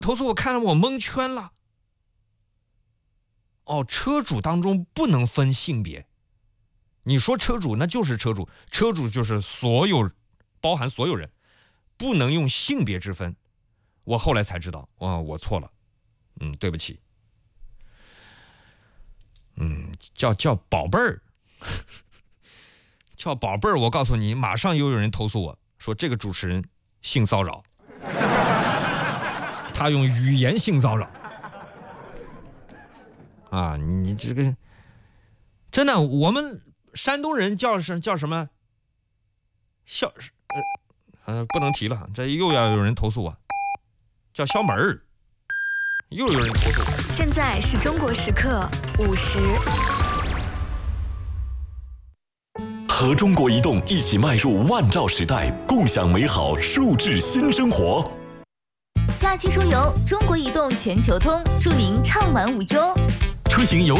投诉我看了我蒙圈了。哦，车主当中不能分性别，你说车主那就是车主，车主就是所有，包含所有人，不能用性别之分。我后来才知道，我错了，对不起。叫宝贝儿，叫宝贝儿，我告诉你，马上又有人投诉我说这个主持人性骚扰，他用语言性骚扰。啊，你这个真的，我们山东人叫什么？不能提了，这又要有人投诉我，叫小门儿，又有人投诉我。 现在是中国时刻50。 和中国移动一起迈入万兆时代，共享美好数字新生活。 假期出游，中国移动全球通，祝您畅玩无忧。 出行游